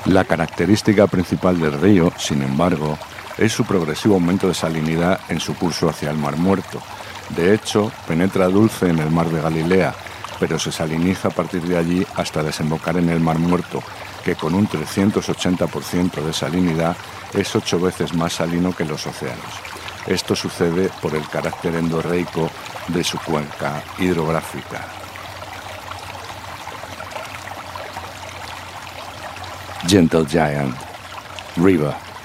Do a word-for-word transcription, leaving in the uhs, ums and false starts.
La característica principal del río, sin embargo, es su progresivo aumento de salinidad en su curso hacia el Mar Muerto. De hecho, penetra dulce en el Mar de Galilea, pero se saliniza a partir de allí hasta desembocar en el Mar Muerto, que con un trescientos ochenta por ciento de salinidad es ocho veces más salino que los océanos. Esto sucede por el carácter endorreico de su cuenca hidrográfica. Gentle Giant River.